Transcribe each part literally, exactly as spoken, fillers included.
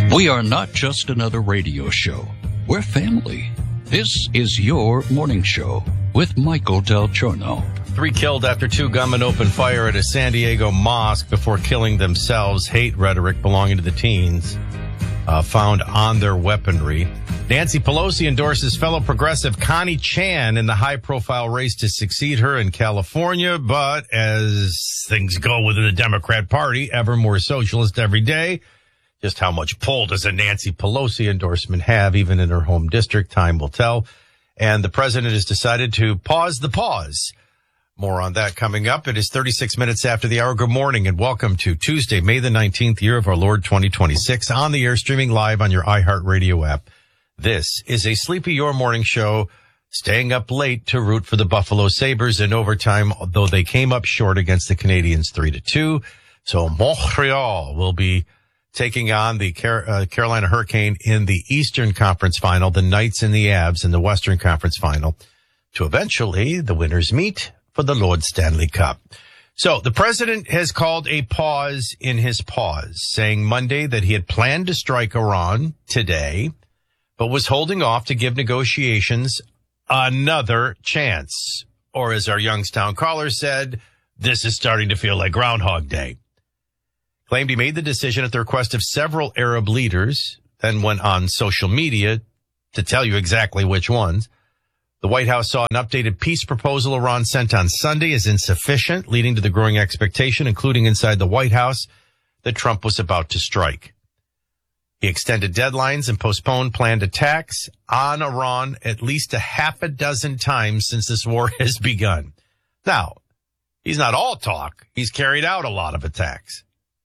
We are not just another radio show. We're family. This is your morning show with Michael Del Giorno. Three killed after two gunmen opened fire at a San Diego mosque before killing themselves. Hate rhetoric belonging to the teens uh, found on their weaponry. Nancy Pelosi endorses fellow progressive Connie Chan in the high-profile race to succeed her in California. But as things go within the Democrat Party, ever more socialist every day, just how much pull does a Nancy Pelosi endorsement have, even in her home district? Time will tell. And the president has decided to pause the pause. More on that coming up. It is thirty-six minutes after the hour. Good morning and welcome to Tuesday, May the nineteenth, year of our Lord twenty twenty-six, on the air, streaming live on your iHeartRadio app. This is a Sleepy Your Morning show, staying up late to root for the Buffalo Sabres in overtime, though they came up short against the Canadiens three to two. So Montreal will be taking on the Car- uh, Carolina Hurricane in the Eastern Conference Final, the Knights and the Avs in the Western Conference Final, to eventually the winners meet for the Lord Stanley Cup. So the president has called a pause in his pause, saying Monday that he had planned to strike Iran today, but was holding off to give negotiations another chance. Or as our Youngstown caller said, this is starting to feel like Groundhog Day. Claimed he made the decision at the request of several Arab leaders, then went on social media to tell you exactly which ones. The White House saw an updated peace proposal Iran sent on Sunday as insufficient, leading to the growing expectation, including inside the White House, that Trump was about to strike. He extended deadlines and postponed planned attacks on Iran at least a half a dozen times since this war has begun. Now, he's not all talk. He's carried out a lot of attacks.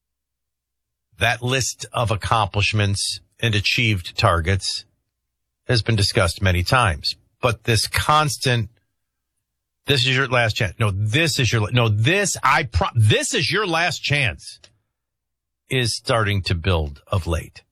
That list of accomplishments and achieved targets has been discussed many times. But this constant, this is your last chance. No, this is your, no, this, I pro, this is your last chance is starting to build of late.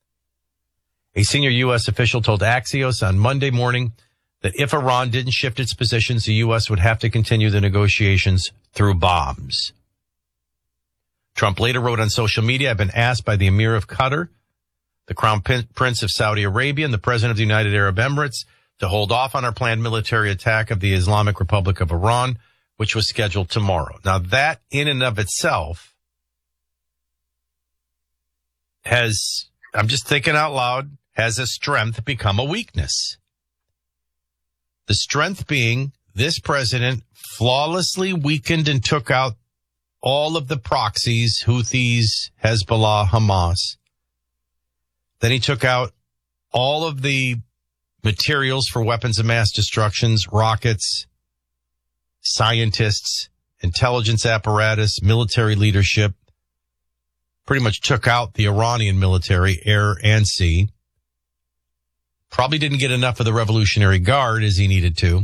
A senior U S official told Axios on Monday morning that if Iran didn't shift its positions, the U S would have to continue the negotiations through bombs. Trump later wrote on social media, I've been asked by the Emir of Qatar, the Crown Prince of Saudi Arabia, and the President of the United Arab Emirates to hold off on our planned military attack of the Islamic Republic of Iran, which was scheduled tomorrow. Now, that in and of itself has, I'm just thinking out loud, has a strength become a weakness. The strength being this president flawlessly weakened and took out all of the proxies, Houthis, Hezbollah, Hamas. Then he took out all of the materials for weapons of mass destructions, rockets, scientists, intelligence apparatus, military leadership. Pretty much took out the Iranian military, air and sea. Probably didn't get enough of the Revolutionary Guard as he needed to.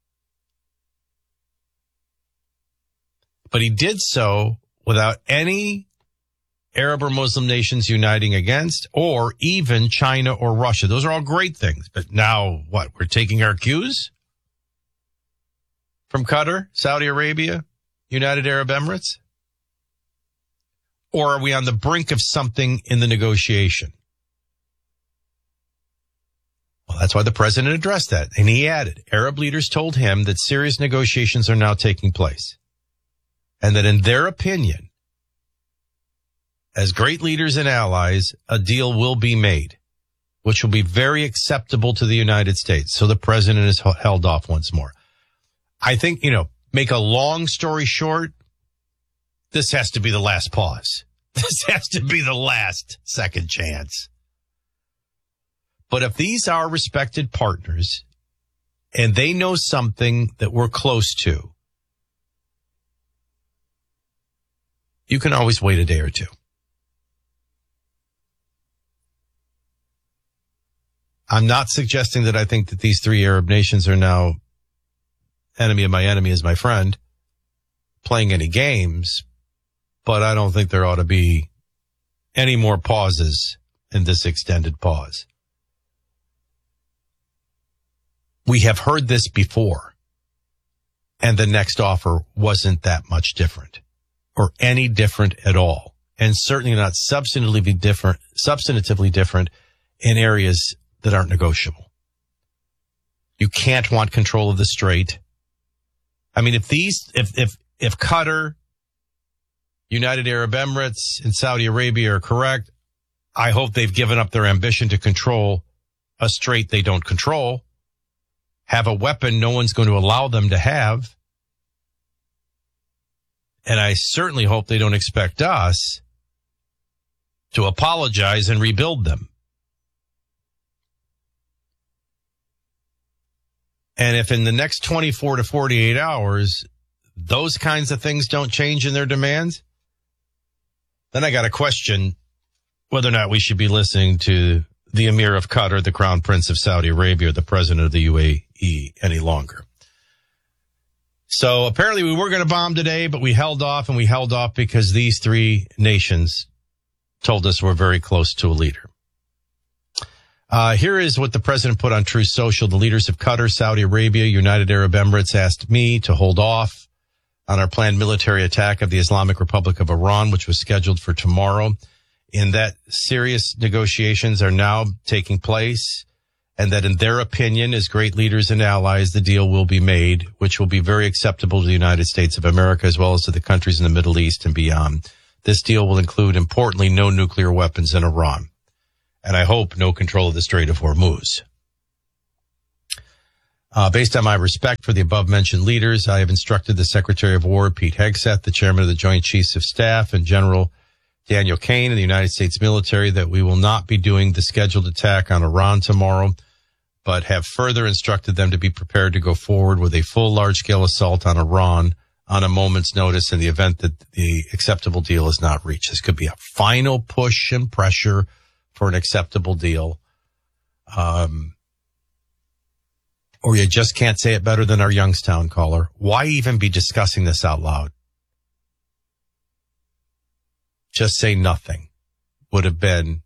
But he did so without any Arab or Muslim nations uniting against, or even China or Russia. Those are all great things. But now, what, we're taking our cues from Qatar, Saudi Arabia, United Arab Emirates? Or are we on the brink of something in the negotiation? Well, that's why the president addressed that. And he added, Arab leaders told him that serious negotiations are now taking place. And that in their opinion, as great leaders and allies, a deal will be made, which will be very acceptable to the United States. So the president is held off once more. I think, you know, make a long story short, this has to be the last pause. This has to be the last second chance. But if these are respected partners and they know something that we're close to, you can always wait a day or two. I'm not suggesting that I think that these three Arab nations are now enemy of my enemy is my friend playing any games, but I don't think there ought to be any more pauses in this extended pause. We have heard this before, and the next offer wasn't that much different or any different at all. and certainly not substantively different, substantively different in areas that aren't negotiable. You can't want control of the Strait. I mean, if these, if, if, if Qatar, United Arab Emirates, and Saudi Arabia are correct, I hope they've given up their ambition to control a strait they don't control, have a weapon no one's going to allow them to have. And I certainly hope they don't expect us to apologize and rebuild them. And if in the next twenty-four to forty-eight hours, those kinds of things don't change in their demands, then I got to question whether or not we should be listening to the Emir of Qatar, the Crown Prince of Saudi Arabia, or the President of the U A E any longer. So apparently we were going to bomb today, but we held off, and we held off because these three nations told us we're very close to a leader. Uh, here is what the president put on Truth Social. The leaders of Qatar, Saudi Arabia, United Arab Emirates asked me to hold off on our planned military attack of the Islamic Republic of Iran, which was scheduled for tomorrow. In that serious negotiations are now taking place, and that in their opinion, as great leaders and allies, the deal will be made, which will be very acceptable to the United States of America as well as to the countries in the Middle East and beyond. This deal will include, importantly, no nuclear weapons in Iran. And I hope no control of the Strait of Hormuz. Uh, based on my respect for the above-mentioned leaders, I have instructed the Secretary of War, Pete Hegseth, the Chairman of the Joint Chiefs of Staff, and General Daniel Kane in the United States military that we will not be doing the scheduled attack on Iran tomorrow, but have further instructed them to be prepared to go forward with a full large-scale assault on Iran on a moment's notice in the event that the acceptable deal is not reached. This could be a final push and pressure for an acceptable deal. Um, or you just can't say it better than our Youngstown caller. Why even be discussing this out loud? Just say nothing would have been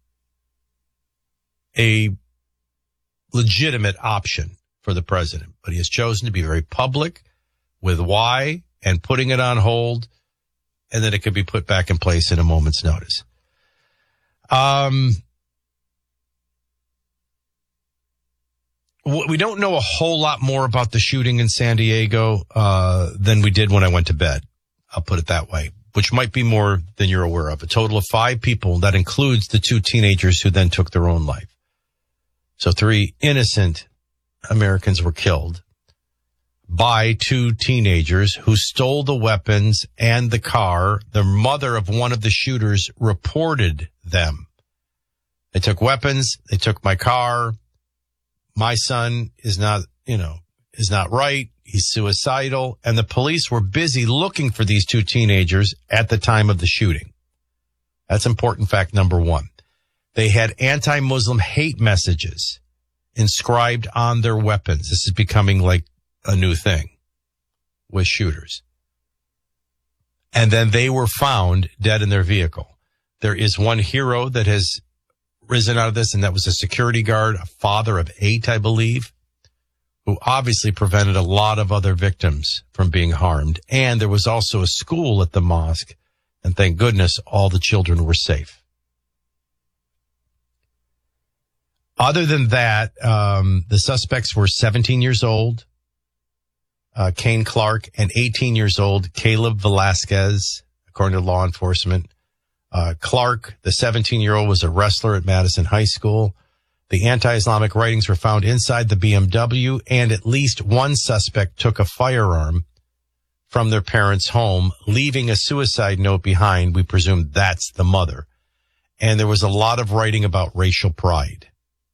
a legitimate option for the president. But he has chosen to be very public with why and putting it on hold, and then it could be put back in place in a moment's notice. Um, we don't know a whole lot more about the shooting in San Diego uh, than we did when I went to bed. I'll put it that way, which might be more than you're aware of. A total of five people. That includes the two teenagers who then took their own life. So three innocent Americans were killed by two teenagers who stole the weapons and the car. The mother of one of the shooters reported them. They took weapons. They took my car. My son is not, you know, is not right. He's suicidal. And the police were busy looking for these two teenagers at the time of the shooting. That's important fact number one. They had anti-Muslim hate messages inscribed on their weapons. This is becoming like a new thing with shooters. And then they were found dead in their vehicle. There is one hero that has risen out of this, and that was a security guard, a father of eight, I believe, who obviously prevented a lot of other victims from being harmed. And there was also a school at the mosque, and thank goodness all the children were safe. Other than that, um, the suspects were seventeen years old, uh, Kane Clark, and eighteen years old, Caleb Velasquez, according to law enforcement. Uh, Clark, the seventeen-year-old, was a wrestler at Madison High School. The anti-Islamic writings were found inside the B M W, and at least one suspect took a firearm from their parents' home, leaving a suicide note behind. We presume that's the mother. And there was a lot of writing about racial pride.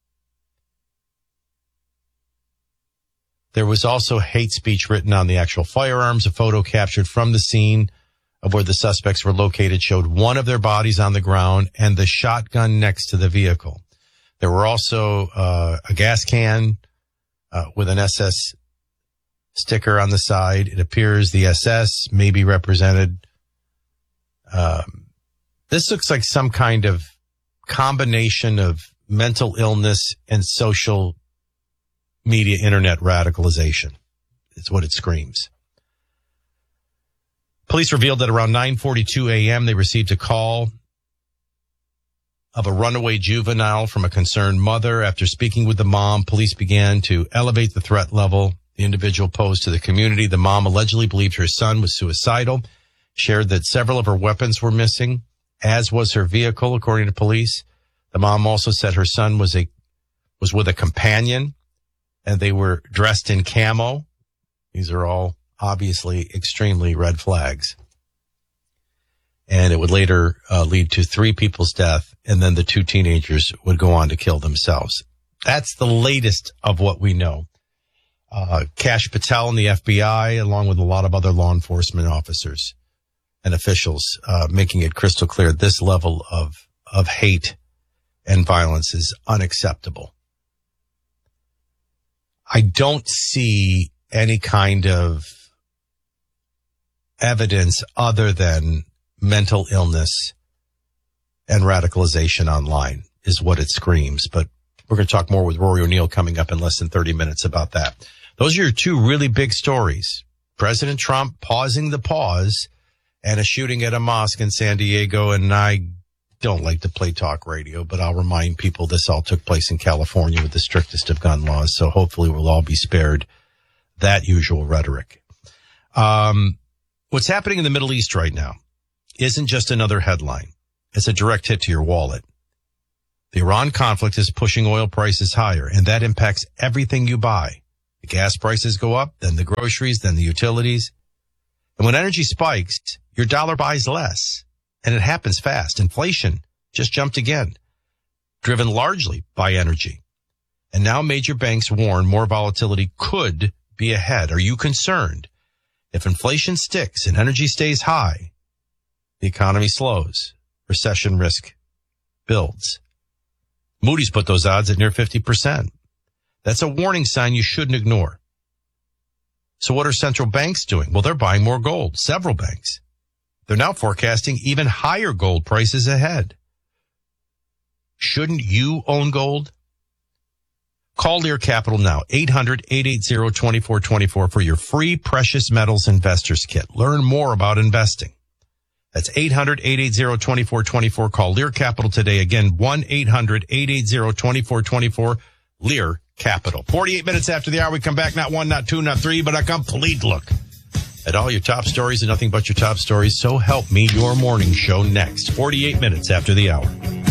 There was also hate speech written on the actual firearms. A photo captured from the scene of where the suspects were located showed one of their bodies on the ground and the shotgun next to the vehicle. There were also uh, a gas can uh, with an S S sticker on the side. It appears the S S may be represented. Um, this looks like some kind of combination of mental illness and social media internet radicalization. It's what it screams. Police revealed that around nine forty-two a.m. they received a call of a runaway juvenile from a concerned mother. After speaking with the mom, police began to elevate the threat level the individual posed to the community. The mom allegedly believed her son was suicidal, shared that several of her weapons were missing, as was her vehicle, according to police. The mom also said her son was a was with a companion, and they were dressed in camo. These are all obviously extremely red flags. And it would later uh, lead to three people's death, and then the two teenagers would go on to kill themselves. That's the latest of what we know. Uh, Kash Patel and the F B I, along with a lot of other law enforcement officers and officials, uh, making it crystal clear this level of, of hate and violence is unacceptable. I don't see any kind of evidence other than mental illness and radicalization online is what it screams. But we're going to talk more with Rory O'Neill coming up in less than thirty minutes about that. Those are your two really big stories. President Trump pausing the pause and a shooting at a mosque in San Diego. And I don't like to play talk radio, but I'll remind people this all took place in California with the strictest of gun laws. So hopefully we'll all be spared that usual rhetoric. Um, what's happening in the Middle East right now isn't just another headline. It's a direct hit to your wallet. The Iran conflict is pushing oil prices higher, and that impacts everything you buy. The gas prices go up, then the groceries, then the utilities. And when energy spikes, your dollar buys less, and it happens fast. Inflation just jumped again, driven largely by energy. And now major banks warn more volatility could be ahead. Are you concerned? If inflation sticks and energy stays high, the economy slows, recession risk builds. Moody's put those odds at near fifty percent. That's a warning sign you shouldn't ignore. So what are central banks doing? Well, they're buying more gold, several banks. They're now forecasting even higher gold prices ahead. Shouldn't you own gold? Call Lear Capital now, eight hundred, eight eight zero, two four two four for your free precious metals investors kit. Learn more about investing. That's eight hundred, eight eight zero, two four two four. Call Lear Capital today. Again, one eight hundred, eight eight zero, two four two four. Lear Capital. forty-eight minutes after the hour, we come back. Not one, not two, not three, but a complete look at all your top stories and nothing but your top stories. So help me, your morning show next. forty-eight minutes after the hour.